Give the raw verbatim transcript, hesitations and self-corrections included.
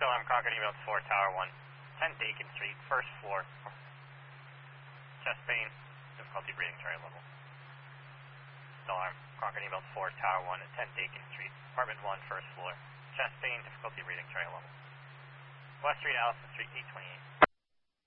Alarm, Concord email four, Tower one, ten Dakin Street, first floor. Chest pain, difficulty breathing, tray level. Alarm, Concord email four, Tower one, ten Dakin Street, apartment one, first floor. Chest pain, difficulty breathing, tray level. West Street, Allison Street, eight twenty-eight.